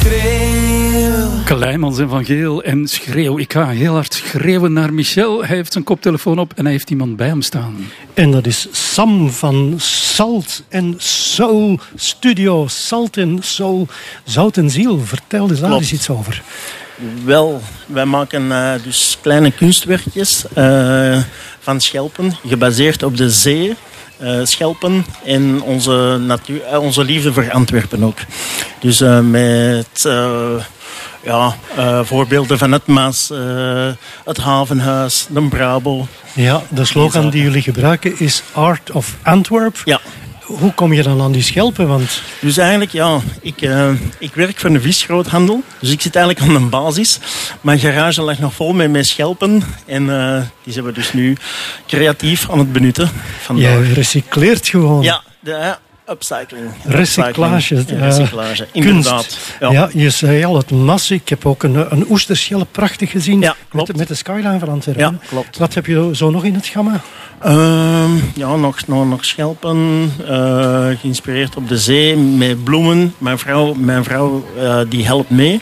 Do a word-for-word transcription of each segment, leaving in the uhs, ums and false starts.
schreeuw. Kleimans en Van Geel en schreeuw. Ik ga heel hard schreeuwen naar Michel. Hij heeft zijn koptelefoon op en hij heeft iemand bij hem staan. En dat is Sam van Salt and Soul Studio. Salt and Soul, Zout en Ziel. Vertel eens daar eens iets over. Wel, wij maken uh, dus kleine kunstwerkjes uh, van schelpen, gebaseerd op de zee. Uh, schelpen en onze, natuur, uh, onze liefde voor Antwerpen ook. Dus uh, met uh, ja, uh, voorbeelden van het Maas, uh, het Havenhuis, de Brabo. Ja, de slogan die jullie gebruiken is Art of Antwerp. Ja. Hoe kom je dan aan die schelpen? Want... Dus eigenlijk, ja, ik, uh, ik werk voor een visgroothandel. Dus ik zit eigenlijk aan de basis. Mijn garage ligt nog vol met mijn schelpen. En uh, die zijn we dus nu creatief aan het benutten. Vandaag. Jij recycleert gewoon. Ja, de uh, upcycling. Recyclage. Ja, recyclage, inderdaad. Ja. ja, je zei al, het mas. Ik heb ook een, een oesterschelp prachtig gezien. Ja, klopt. Met, met de skyline van Antwerpen. Ja, klopt. Wat heb je zo nog in het gamma? Uh, ja, nog, nog, nog schelpen, uh, geïnspireerd op de zee, met bloemen. Mijn vrouw, mijn vrouw uh, die helpt mee.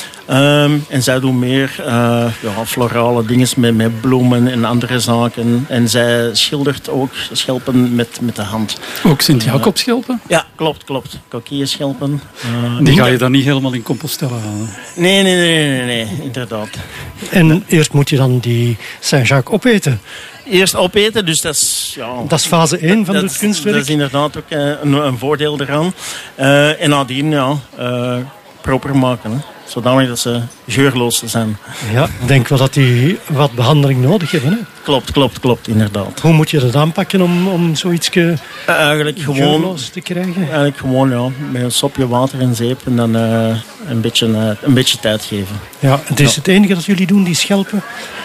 Um, en zij doet meer uh, ja, florale dingen met, met bloemen en andere zaken. En zij schildert ook schelpen met, met de hand. Ook Sint-Jacobschelpen? Ja, klopt, klopt. Coquilleschelpen. Uh, die ga je dan niet helemaal in Compostela halen? Nee, nee, nee, nee, nee, inderdaad. En nee. Eerst moet je dan die Saint-Jacques opeten. Eerst opeten, dus dat is... Ja, dat is fase één van het kunstwerk. Dat is inderdaad ook een, een voordeel eraan. Uh, en nadien, ja, uh, proper maken. Hè. Zodanig dat ze geurloos zijn. Ja, ik denk wel dat die wat behandeling nodig hebben. Hè? Klopt, klopt, klopt, inderdaad. Hoe moet je dat aanpakken om, om zoiets uh, eigenlijk gewoon, geurloos te krijgen? Eigenlijk gewoon, ja, met een sopje water en zeep en dan uh, een, beetje, uh, een beetje tijd geven. Ja, het is ja. het enige dat jullie doen, die schelpen?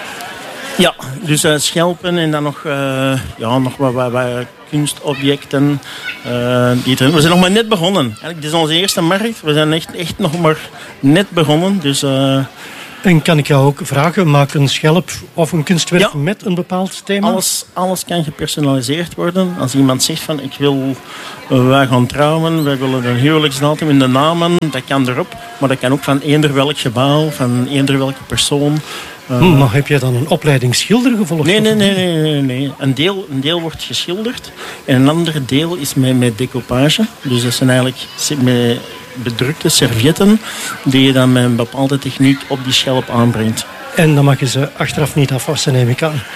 Ja, dus uh, schelpen en dan nog, uh, ja, nog wat, wat, wat kunstobjecten. Uh, die we zijn nog maar net begonnen. Eigenlijk, dit is onze eerste markt. We zijn echt, echt nog maar net begonnen. Dus, uh, en kan ik jou ook vragen, maak een schelp of een kunstwerk ja, met een bepaald thema? Alles, alles kan gepersonaliseerd worden. Als iemand zegt van ik wil, uh, wij gaan trouwen, wij willen een huwelijksdatum in de namen, dat kan erop. Maar dat kan ook van eender welk gebouw, van eender welke persoon. Uh, hm, maar heb je dan een opleiding schilder gevolgd? Nee, nee, nee. nee, nee, nee. Een, deel, een deel wordt geschilderd en een ander deel is met, met decoupage. Dus dat zijn eigenlijk met bedrukte servietten die je dan met een bepaalde techniek op die schelp aanbrengt. En dan mag je ze achteraf niet afwassen, neem ik aan.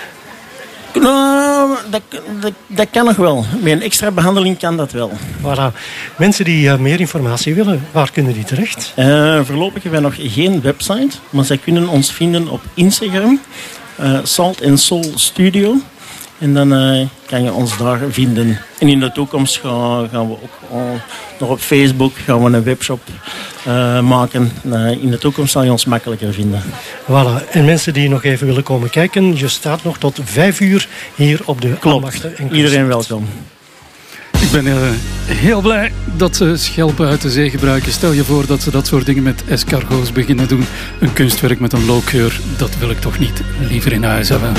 Nou, dat, dat, dat kan nog wel. Met een extra behandeling kan dat wel. Voilà. Mensen die uh, meer informatie willen, waar kunnen die terecht? Uh, voorlopig hebben we nog geen website, maar zij kunnen ons vinden op Instagram. Uh, Salt and Soul Studio. En dan uh, kan je ons daar vinden. En in de toekomst gaan, gaan we ook uh, nog op Facebook gaan we een webshop uh, maken. Uh, in de toekomst zal je ons makkelijker vinden. Voilà. En mensen die nog even willen komen kijken, je staat nog tot vijf uur hier op de Ambachten. Iedereen welkom. Ik ben uh, heel blij dat ze schelpen uit de zee gebruiken. Stel je voor dat ze dat soort dingen met escargots beginnen doen. Een kunstwerk met een lookgeur, dat wil ik toch niet liever in huis hebben.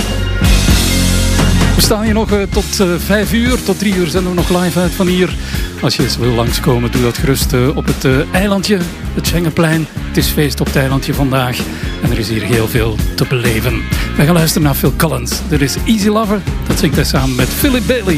We staan hier nog uh, tot uh, vijf uur. Tot drie uur zenden we nog live uit van hier. Als je eens wil langskomen, doe dat gerust uh, op het uh, eilandje. Het Schengenplein. Het is feest op het eilandje vandaag. En er is hier heel veel te beleven. We gaan luisteren naar Phil Collins. Dit is Easy Lover. Dat zingt hij samen met Philip Bailey.